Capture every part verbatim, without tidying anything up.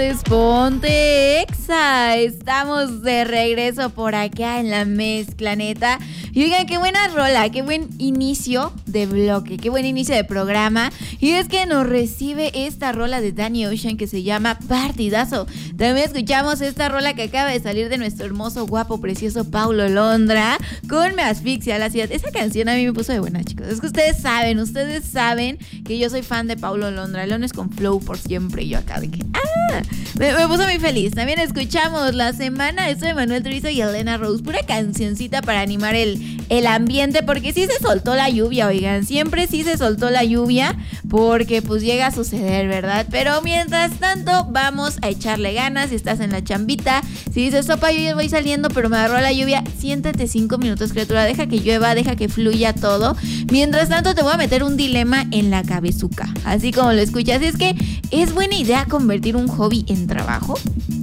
Ponte Exa, estamos de regreso por acá en la mezcla, neta. Y oigan, qué buena rola, qué buen inicio de bloque, qué buen inicio de programa. Y es que nos recibe esta rola de Danny Ocean que se llama Partidazo. También escuchamos esta rola que acaba de salir de nuestro hermoso, guapo, precioso Paulo Londra con Me Asfixia la ciudad. Esa canción a mí me puso de buena, chicos. Es que ustedes saben, ustedes saben que yo soy fan de Paulo Londra. Leones con flow por siempre. Y yo acá de que, ah, me, me puso muy feliz. También escuchamos La Semana, esto de Manuel Turizo y Elena Rose. Pura cancioncita para animar el, el ambiente, porque sí se soltó la lluvia, oigan. Siempre sí se soltó la lluvia, porque pues llega a suceder, ¿verdad? Pero mientras tanto, vamos a echarle ganas. Si estás en la chambita, si dices, sopa, yo ya voy saliendo, pero me agarró la lluvia, siéntate cinco minutos, criatura. Deja que llueva, deja que fluya todo. Mientras tanto, te voy a meter un dilema en la cabezuca, así como lo escuchas. Es que es buena idea convertir un hobby en trabajo.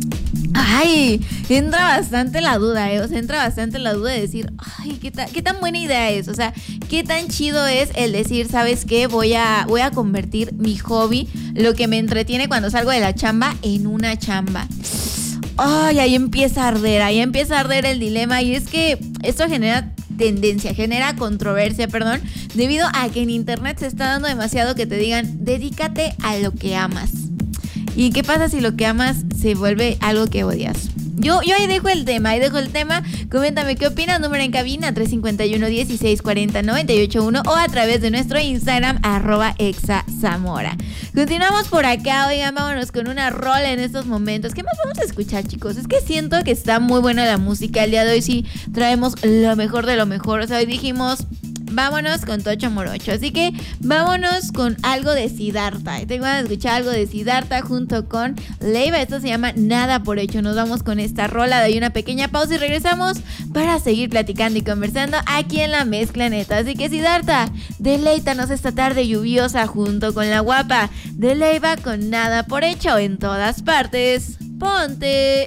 Ay, entra bastante la duda, ¿eh? O sea, entra bastante la duda de decir, ay, ¿qué, ta- qué tan buena idea es? O sea, ¿qué tan chido es el decir, ¿sabes qué? Voy a, voy a convertir mi hobby, lo que me entretiene cuando salgo de la chamba, en una chamba. Ay, ahí empieza a arder, ahí empieza a arder el dilema. Y es que esto genera tendencia, genera controversia, perdón, debido a que en internet se está dando demasiado que te digan, dedícate a lo que amas. ¿Y qué pasa si lo que amas se vuelve algo que odias? Yo, yo ahí dejo el tema, ahí dejo el tema. Coméntame qué opinas, número en cabina tres cinco uno, dieciséis cuarenta, noventa y ocho uno o a través de nuestro Instagram, arroba exazamora. Continuamos por acá, oigan, vámonos con una rola en estos momentos. ¿Qué más vamos a escuchar, chicos? Es que siento que está muy buena la música. El día de hoy sí traemos lo mejor de lo mejor. O sea, hoy dijimos, vámonos con Tocho Morocho. Así que vámonos con algo de Siddhartha. Tengo ganas de escuchar algo de Siddhartha junto con Leiva. Esto se llama Nada por Hecho. Nos vamos con esta rola. Doy una pequeña pausa y regresamos para seguir platicando y conversando aquí en la mezcla, neta. Así que Siddhartha, deleítanos esta tarde lluviosa junto con la guapa de Leiva con Nada por Hecho en todas partes. Ponte